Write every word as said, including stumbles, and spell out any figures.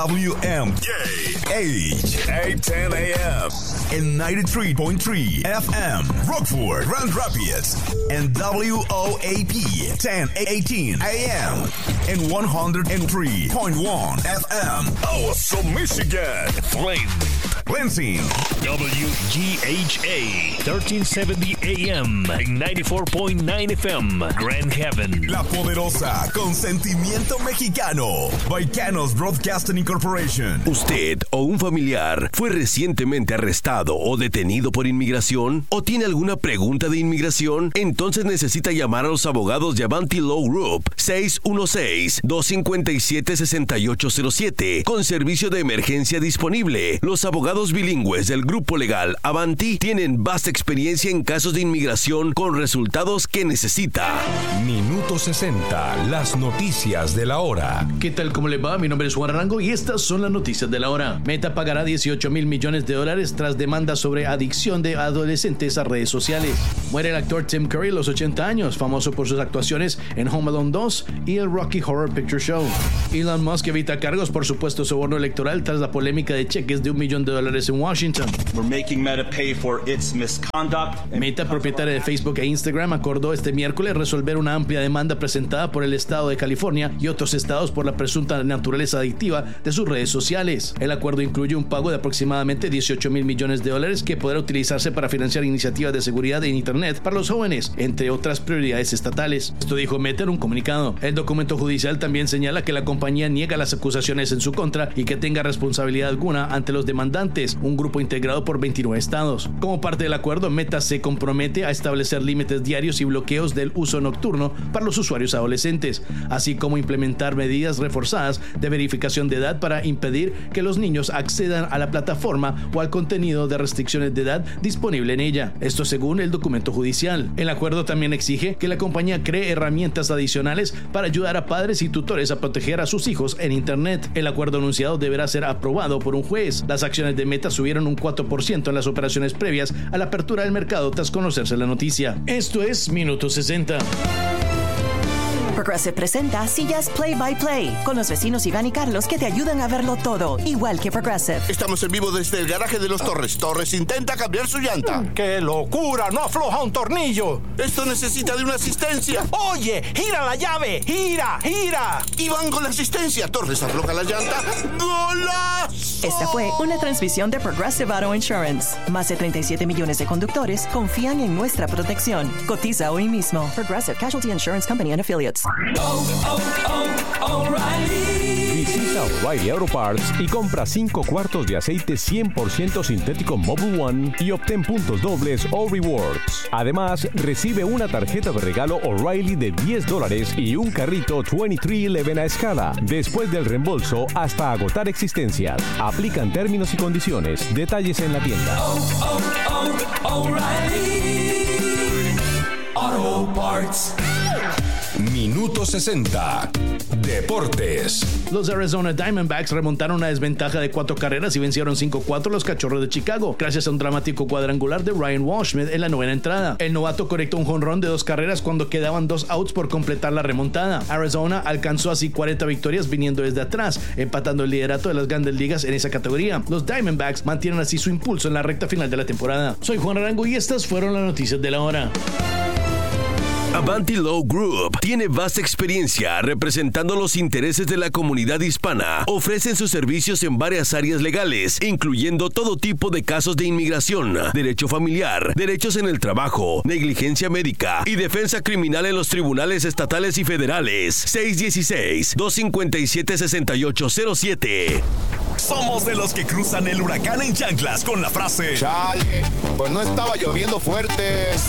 W M K H eight ten A M and ninety-three point three F M Rockford, Grand Rapids, and W O A P ten eighteen A M and one oh three point one F M Awesome Michigan, Flint, Lansing, W G H A thirteen seventy A M and ninety-four point nine F M Grand Haven, La Poderosa, con sentimiento mexicano, Baicanos Broadcasting Incorporation. ¿Usted o un familiar fue recientemente arrestado o detenido por inmigración? ¿O tiene alguna pregunta de inmigración? Entonces necesita llamar a los abogados de Avanti Law Group seis uno seis, dos cinco siete, seis ocho cero siete con servicio de emergencia disponible. Los abogados bilingües del grupo legal Avanti tienen vasta experiencia en casos de inmigración con resultados que necesita. Minuto sesenta, las noticias de la hora. ¿Qué tal? ¿Cómo le va? Mi nombre es Juan Arango y estas son las noticias de la hora. Meta pagará dieciocho mil millones de dólares tras demanda sobre adicción de adolescentes a redes sociales. Muere el actor Tim Curry a los ochenta años, famoso por sus actuaciones en Home Alone dos y el Rocky Horror Picture Show. Elon Musk evita cargos por supuesto soborno electoral tras la polémica de cheques de un millón de dólares en Washington. We're making Meta pay for its misconduct. Meta, propietaria de Facebook e Instagram, acordó este miércoles resolver una amplia demanda presentada por el estado de California y otros estados por la presunta naturaleza adictiva de sus redes sociales. El acuerdo incluye un pago de aproximadamente dieciocho mil millones de dólares que podrá utilizarse para financiar iniciativas de seguridad en Internet para los jóvenes, entre otras prioridades estatales. Esto dijo Meta en un comunicado. El documento judicial también señala que la compañía niega las acusaciones en su contra y que tenga responsabilidad alguna ante los demandantes, un grupo integrado por veintinueve estados. Como parte del acuerdo, Meta se compromete a establecer límites diarios y bloqueos del uso nocturno para los usuarios adolescentes, así como implementar medidas reforzadas de verificación de edad para impedir que los niños accedan a la plataforma o al contenido de restricciones de edad disponible en ella. Esto según el documento judicial. El acuerdo también exige que la compañía cree herramientas adicionales para ayudar a padres y tutores a proteger a sus hijos en Internet. El acuerdo anunciado deberá ser aprobado por un juez. Las acciones de Meta subieron un cuatro por ciento en las operaciones previas a la apertura del mercado tras conocerse la noticia. Esto es Minuto sesenta. Progressive presenta Sillas Play by Play con los vecinos Iván y Carlos que te ayudan a verlo todo, igual que Progressive. Estamos en vivo desde el garaje de los Torres. Torres intenta cambiar su llanta. ¡Qué locura! ¡No afloja un tornillo! Esto necesita de una asistencia. ¡Oye! ¡Gira la llave! ¡Gira! ¡Gira! Iván con la asistencia. Torres afloja la llanta. ¡Golazo! Esta fue una transmisión de Progressive Auto Insurance. Más de treinta y siete millones de conductores confían en nuestra protección. Cotiza hoy mismo. Progressive Casualty Insurance Company and Affiliates. Oh, oh, oh, O'Reilly. Visita O'Reilly Auto Parts y compra cinco cuartos de aceite cien por ciento sintético Mobil One y obtén puntos dobles o rewards. Además, recibe una tarjeta de regalo O'Reilly de diez dólares y un carrito veintitrés once a escala. Después del reembolso, hasta agotar existencias. Aplican términos y condiciones. Detalles en la tienda. Oh, oh, oh, O'Reilly Auto Parts. Minuto sesenta. Deportes. Los Arizona Diamondbacks remontaron una desventaja de cuatro carreras y vencieron cinco cuatro a los Cachorros de Chicago, gracias a un dramático cuadrangular de Ryan Walschmidt en la novena entrada. El novato conectó un jonrón de dos carreras cuando quedaban dos outs por completar la remontada. Arizona alcanzó así cuarenta victorias viniendo desde atrás, empatando el liderato de las Grandes Ligas en esa categoría. Los Diamondbacks mantienen así su impulso en la recta final de la temporada. Soy Juan Arango y estas fueron las noticias de la hora. Avanti Law Group tiene vasta experiencia representando los intereses de la comunidad hispana. Ofrecen sus servicios en varias áreas legales, incluyendo todo tipo de casos de inmigración, derecho familiar, derechos en el trabajo, negligencia médica y defensa criminal en los tribunales estatales y federales. seis uno seis, dos cinco siete, seis ocho cero siete. Somos de los que cruzan el huracán en chanclas con la frase Chale, pues no estaba lloviendo fuerte.